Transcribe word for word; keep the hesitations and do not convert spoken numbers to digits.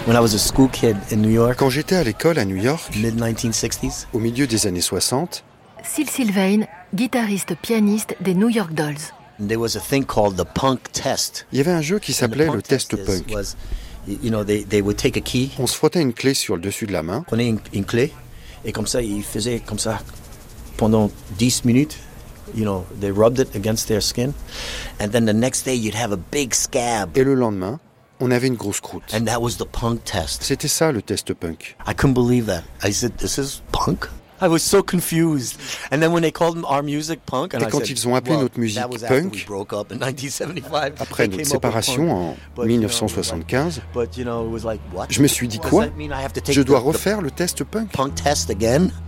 When I was a school kid in New York, Quand j'étais à l'école à New York, mid nineteen sixties, au milieu des années soixante, Syl Sylvain, guitariste-pianiste des New York Dolls. there was a thing called the punk test. il y avait un jeu qui And the s'appelait punk le test test is- punk. was, you know, they, they would take a key, On se frottait une clé sur le dessus de la main. prenaient une, une clé, et comme ça, ils faisaient comme ça pendant dix minutes. You know, they rubbed it against their skin. And then the next day, you'd have a big scab. Et le lendemain, on avait une grosse croûte. And that was the punk test. C'était ça le test punk. I couldn't believe that. I said, this is punk? I was so confused. And then when they called our music punk, and Et I quand said, ils ont appelé well, notre musique that was after punk, we broke up in nineteen seventy-five. après They notre came up with séparation punk. en But, you mille know, neuf cent soixante-quinze, But, you know, it was like, what? je me suis dit Does quoi? that mean I have to take Je dois the- the refaire le test punk? punk test again?